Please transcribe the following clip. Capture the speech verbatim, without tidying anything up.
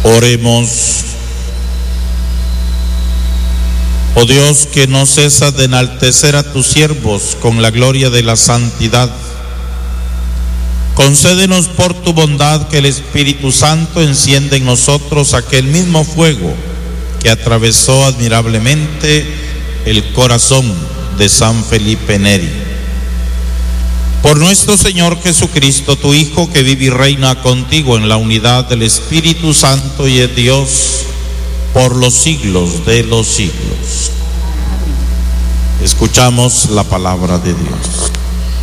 Oremos. Oh Dios, que no cesas de enaltecer a tus siervos con la gloria de la santidad, concédenos por tu bondad que el Espíritu Santo encienda en nosotros aquel mismo fuego que atravesó admirablemente el corazón de San Felipe Neri. Por nuestro Señor Jesucristo, tu Hijo, que vive y reina contigo en la unidad del Espíritu Santo y es Dios por los siglos de los siglos. Escuchamos la palabra de Dios.